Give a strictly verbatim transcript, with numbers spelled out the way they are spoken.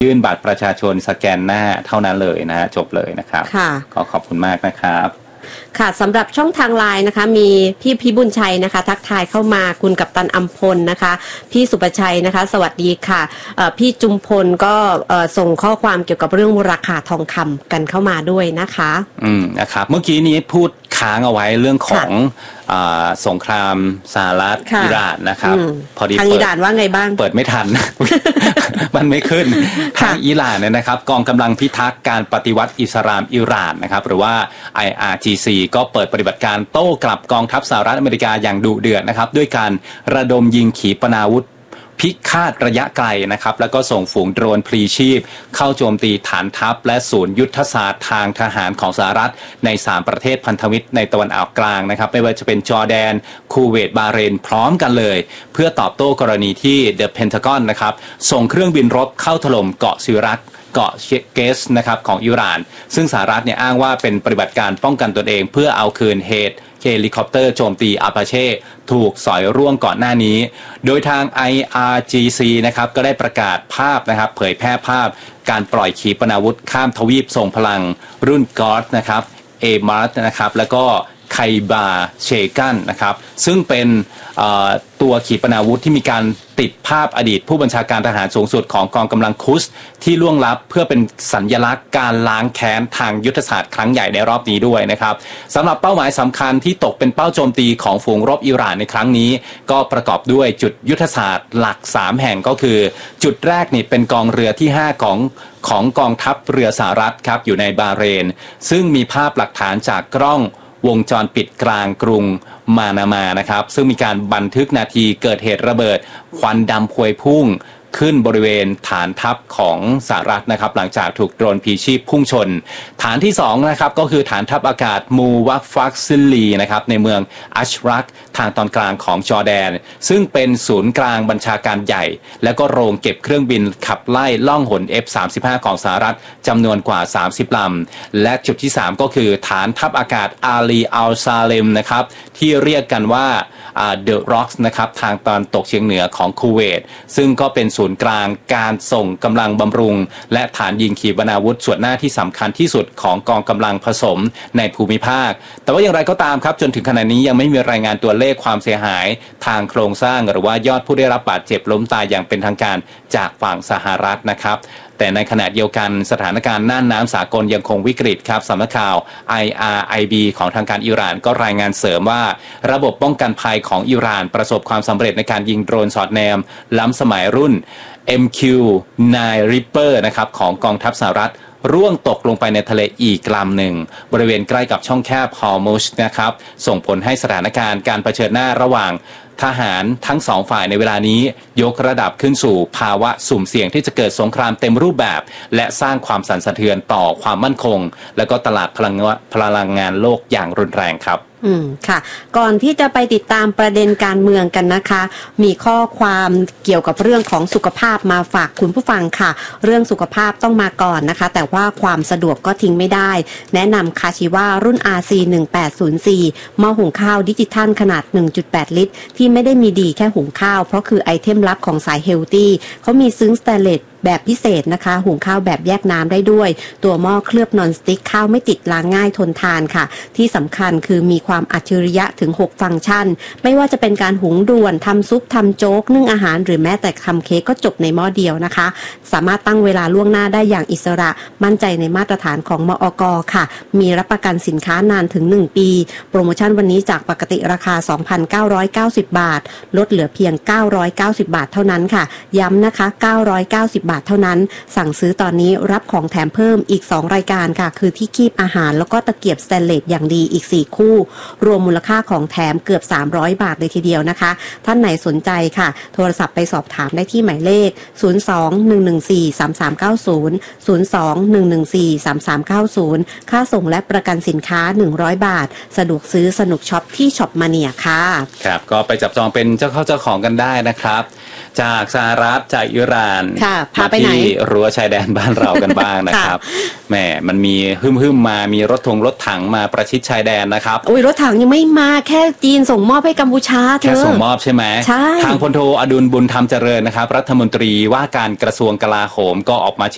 ยื่นบัตรประชาชนสแกนหน้าเท่านั้นเลยนะฮะจบเลยนะครับก็ขอบคุณมากนะครับค่ะสำหรับช่องทางไลน์นะคะมีพี่พี่บุญชัยนะคะทักทายเข้ามาคุณกัปตันอัมพลนะคะพี่สุประชัยนะคะสวัสดีค่ะพี่จุมพลก็ส่งข้อความเกี่ยวกับเรื่องราคาทองคำกันเข้ามาด้วยนะคะอืมนะครับเมื่อกี้นี้พูดค้างเอาไว้เรื่องของสงครามสหรัฐอิหร่านนะครับพอดีทางอิหร่านว่าไงบ้างเปิดไม่ทัน มันไม่ขึ้นทางอิหร่านเนี่ยนะครับกองกำลังพิทักษ์การปฏิวัติอิสลามอิหร่านนะครับหรือว่า ไอ อาร์ จี ซี ก็เปิดปฏิบัติการโต้กลับกองทัพสหรัฐอเมริกาอย่างดุเดือดนะครับด้วยการระดมยิงขีปนาวุธพิฆาตระยะไกลนะครับแล้วก็ส่งฝูงโดรนพลีชีพเข้าโจมตีฐานทัพและศูนย์ยุทธศาสตร์ทางทหารของสหรัฐในสามประเทศพันธมิตรในตะวันออกกลางนะครับไม่ว่าจะเป็นจอร์แดนคูเวตบาห์เรนพร้อมกันเลยเพื่อตอบโต้กรณีที่เดอะเพนทากอนนะครับส่งเครื่องบินรบเข้าถล่มเกาะซิรักเกาะเกสนะครับของอิหร่านซึ่งสหรัฐเนี่ยอ้างว่าเป็นปฏิบัติการป้องกันตนเองเพื่อเอาคืนเหตุเฮลิคอปเตอร์โจมตีอาปาเช่ถูกสอยร่วงก่อนหน้านี้โดยทาง ไอ อาร์ จี ซี นะครับก็ได้ประกาศภาพนะครับเผยแพร่ภาพการปล่อยขีปนาวุธข้ามทวีปทรงพลังรุ่นกอร์ดนะครับเอมาร์ตนะครับแล้วก็ไคบาเชกันนะครับซึ่งเป็นตัวขีปนาวุธที่มีการติดภาพอดีตผู้บัญชาการทหารสูงสุดของกองกำลังคุสที่ล่วงลับเพื่อเป็นสัญลักษณ์การล้างแค้นทางยุทธศาสตร์ครั้งใหญ่ในรอบนี้ด้วยนะครับสำหรับเป้าหมายสำคัญที่ตกเป็นเป้าโจมตีของฝูงรบอิหร่านในครั้งนี้ก็ประกอบด้วยจุดยุทธศาสตร์หลักสามแห่งก็คือจุดแรกนี่เป็นกองเรือที่ห้าของของกองทัพเรือสหรัฐครับอยู่ในบาห์เรนซึ่งมีภาพหลักฐานจากกล้องวงจรปิดกลางกรุงมานามานะครับซึ่งมีการบันทึกนาทีเกิดเหตุระเบิดควันดำพวยพุ่งขึ้นบริเวณฐานทัพของสหรัฐนะครับหลังจากถูกโดรนพลีชีพพุ่งชนฐานที่สองนะครับก็คือฐานทัพอากาศมูวักฟักซิลลีนะครับในเมืองอัชรักทางตอนกลางของจอร์แดนซึ่งเป็นศูนย์กลางบัญชาการใหญ่และก็โรงเก็บเครื่องบินขับไล่ล่องหน เอฟ สามสิบห้า ของสหรัฐจำนวนกว่าสามสิบลำและจุดที่สามก็คือฐานทัพอากาศอาลีอัลซาเลมนะครับที่เรียกกันว่าเดอะร็อกส์นะครับทางตอนตกเฉียงเหนือของคูเวตซึ่งก็เป็นศูนย์กลางการส่งกำลังบำรุงและฐานยิงขีปนาวุธส่วนหน้าที่สำคัญที่สุดของกองกำลังผสมในภูมิภาคแต่ว่าอย่างไรก็ตามครับจนถึงขณะนี้ยังไม่มีรายงานตัวเลขความเสียหายทางโครงสร้างหรือว่ายอดผู้ได้รับบาดเจ็บล้มตายอย่างเป็นทางการจากฝั่งสหรัฐนะครับแต่ในขณะเดียวกันสถานการณ์น่านน้ำสากลยังคงวิกฤตครับสำนักข่าว ไอ อาร์ ไอ บี ของทางการอิหร่านก็รายงานเสริมว่าระบบป้องกันภัยของอิหร่านประสบความสำเร็จในการยิงโดรนสอดแนมล้ำสมัยรุ่น เอ็ม คิว ไนน์ Reaper นะครับของกองทัพสหรัฐร่วงตกลงไปในทะเลอีกลำหนึ่งบริเวณใกล้กับช่องแคบฮอร์มุซนะครับส่งผลให้สถานการณ์การเผชิญหน้าระหว่างทหารทั้งสองฝ่ายในเวลานี้ยกระดับขึ้นสู่ภาวะสุ่มเสี่ยงที่จะเกิดสงครามเต็มรูปแบบและสร้างความสั่นสะเทือนต่อความมั่นคงและก็ตลาดพลังพลังงานโลกอย่างรุนแรงครับอืมค่ะก่อนที่จะไปติดตามประเด็นการเมืองกันนะคะมีข้อความเกี่ยวกับเรื่องของสุขภาพมาฝากคุณผู้ฟังค่ะเรื่องสุขภาพต้องมาก่อนนะคะแต่ว่าความสะดวกก็ทิ้งไม่ได้แนะนำคาชิวารุ่น อาร์ ซี หนึ่งแปดศูนย์สี่ หม้อหุงข้าวดิจิทัลขนาด หนึ่งจุดแปด ลิตรที่ไม่ได้มีดีแค่หุงข้าวเพราะคือไอเทมลับของสายเฮลตี้เขามีซึ้งสแตนเลสแบบพิเศษนะคะหุงข้าวแบบแยกน้ำได้ด้วยตัวหม้อเคลือบนอนสติ๊กข้าวไม่ติดล้างง่ายทนทานค่ะที่สำคัญคือมีความอัจฉริยะถึงหกฟังก์ชันไม่ว่าจะเป็นการหุงด่วนทำซุปทำโจ๊กนึ่งอาหารหรือแม้แต่ทำเค้กก็จบในหม้อเดียวนะคะสามารถตั้งเวลาล่วงหน้าได้อย่างอิสระมั่นใจในมาตรฐานของมอก.ค่ะมีรับประกันสินค้านานถึงหนึ่งปีโปรโมชั่นวันนี้จากปกติราคา สองพันเก้าร้อยเก้าสิบ บาทลดเหลือเพียงเก้าร้อยเก้าสิบบาทเท่านั้นค่ะย้ำนะคะเก้าร้อยเก้าสิบบาทเท่านั้นสั่งซื้อตอนนี้รับของแถมเพิ่มอีกสองรายการค่ะคือที่คีบอาหารแล้วก็ตะเกียบสแตนเลสอย่างดีอีกสี่คู่รวมมูลค่าของแถมเกือบสามร้อยบาทเลยทีเดียวนะคะท่านไหนสนใจค่ะโทรศัพท์ไปสอบถามได้ที่หมายเลขศูนย์ สอง หนึ่ง หนึ่ง สี่ สาม สาม เก้า ศูนย์ ศูนย์ สอง หนึ่ง หนึ่ง สี่ สาม สาม เก้า ศูนย์ค่าส่งและประกันสินค้าหนึ่งร้อยบาทสะดวกซื้อสนุกช็อปที่ช็อปมาเนียค่ะครับก็ไปจับจองเป็นเจ้าเข้าเจ้าของกันได้นะครับจากสหรัฐจากอิหร่านพาไปไหนที่รั้วชายแดนบ้านเรากันบ้างนะครับแหมมันมีหึ่มๆมามีรถธงรถถังมาประชิดชายแดนนะครับโอ้ยรถถังยังไม่มาแค่จีนส่งมอบให้กัมพูชาเธอแค่ส่งมอบใช่ไหมใช่ทางพลโทอดุลบุญธรรมเจริญนะครับรัฐมนตรีว่าการกระทรวงกลาโหมก็ออกมา